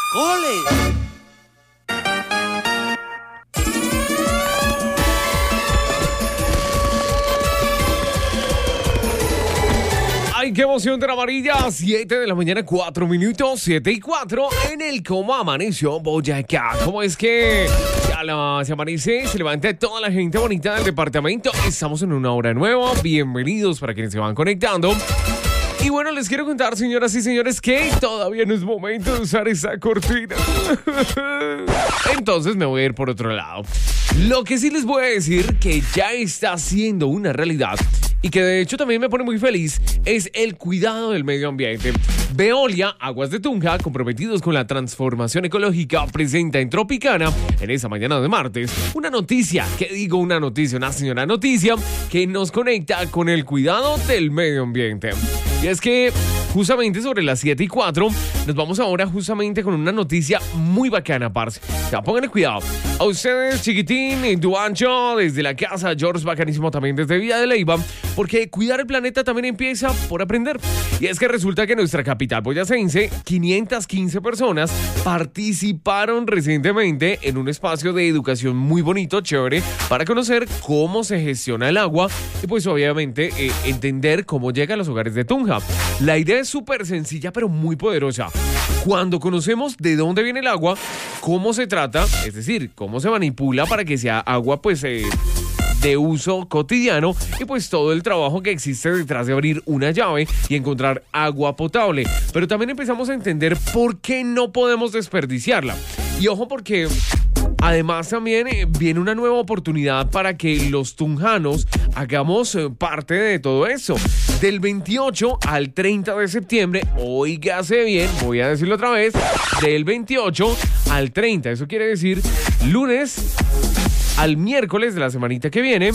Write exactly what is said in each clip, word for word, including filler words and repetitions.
¡Cole! ¡Ay, qué emoción de la amarilla! siete de la mañana, cuatro minutos, siete y cuatro en el Cómo Amaneció Boyacá. ¿Cómo es que ya la, se amanece? Se levanta toda la gente bonita del departamento. Estamos en una hora nueva. Bienvenidos para quienes se van conectando. Y bueno, les quiero contar, señoras y señores, que todavía no es momento de usar esa cortina. Entonces me voy a ir por otro lado. Lo que sí les voy a decir que ya está siendo una realidad y que de hecho también me pone muy feliz es el cuidado del medio ambiente. Veolia, Aguas de Tunja, comprometidos con la transformación ecológica, presenta en Tropicana, en esa mañana de martes, una noticia, que digo una noticia, una señora noticia, que nos conecta con el cuidado del medio ambiente. Y es que justamente sobre las siete y cuatro nos vamos ahora justamente con una noticia muy bacana, parce. O sea, pónganle cuidado. A ustedes, chiquitín, Duancho, desde la casa, George, bacanísimo también desde Villa de Leyva, porque cuidar el planeta también empieza por aprender. Y es que resulta que en nuestra capital boyacense, quinientas quince personas participaron recientemente en un espacio de educación muy bonito, chévere, para conocer cómo se gestiona el agua y pues obviamente eh, entender cómo llega a los hogares de Tunja. La idea es súper sencilla pero muy poderosa. Cuando conocemos de dónde viene el agua, cómo se trata, es decir, cómo se manipula para que sea agua pues eh, de uso cotidiano y pues todo el trabajo que existe detrás de abrir una llave y encontrar agua potable. Pero también empezamos a entender por qué no podemos desperdiciarla. Y ojo porque además también eh, viene una nueva oportunidad para que los tunjanos hagamos eh, parte de todo eso. Del veintiocho al treinta de septiembre, óigase bien, voy a decirlo otra vez, del veintiocho al treinta, eso quiere decir lunes al miércoles de la semanita que viene,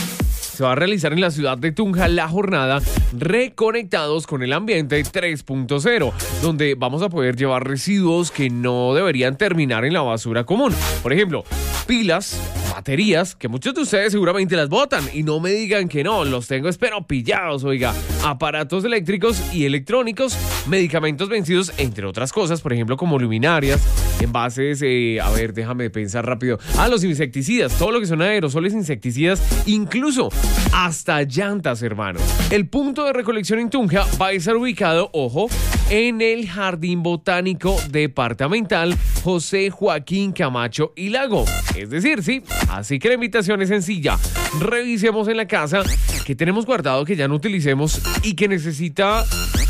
se va a realizar en la ciudad de Tunja la jornada Reconectados con el Ambiente tres punto cero, donde vamos a poder llevar residuos que no deberían terminar en la basura común. Por ejemplo, pilas, baterías, que muchos de ustedes seguramente las botan y no me digan que no, los tengo espero pillados, oiga, aparatos eléctricos y electrónicos, medicamentos vencidos, entre otras cosas, por ejemplo, como luminarias, envases, eh, a ver, déjame pensar rápido, ah, los insecticidas, todo lo que son aerosoles, insecticidas, incluso hasta llantas, hermano. El punto de recolección en Tunja va a estar ubicado, ojo, en el Jardín Botánico Departamental José Joaquín Camacho y Lago. Es decir, sí, así que la invitación es sencilla. Revisemos en la casa que tenemos guardado que ya no utilicemos y que necesita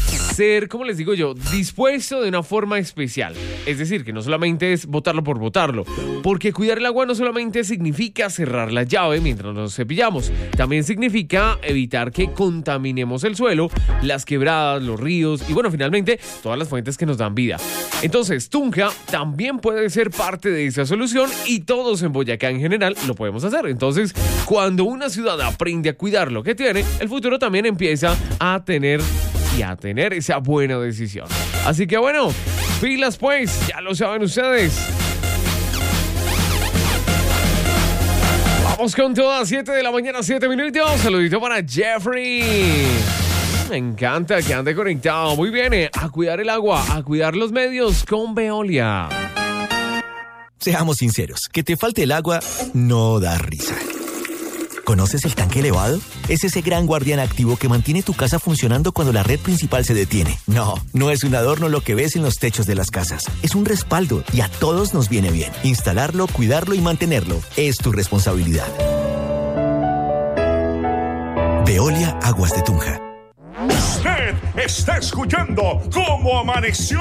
ser, como les digo yo, dispuesto de una forma especial. Es decir, que no solamente es botarlo por botarlo, porque cuidar el agua no solamente significa cerrar la llave mientras nos cepillamos, también significa evitar que contaminemos el suelo, las quebradas, los ríos y bueno, finalmente, todas las fuentes que nos dan vida. Entonces, Tunja también puede ser parte de esa solución y todos en Boyacá en general lo podemos hacer. Entonces, cuando una ciudad aprende a cuidar lo que tiene, el futuro también empieza a tener y a tener esa buena decisión. Así que bueno, pilas pues, ya lo saben ustedes. Vamos con todas, siete de la mañana, siete minutos. Saludito para Jeffrey. Me encanta que ande conectado. Muy bien, eh, a cuidar el agua, a cuidar los medios con Veolia. Seamos sinceros, que te falte el agua no da risa. ¿Conoces el tanque elevado? Es ese gran guardián activo que mantiene tu casa funcionando cuando la red principal se detiene. No, no es un adorno lo que ves en los techos de las casas. Es un respaldo y a todos nos viene bien. Instalarlo, cuidarlo y mantenerlo es tu responsabilidad. Veolia Aguas de Tunja. Usted está escuchando Cómo Amaneció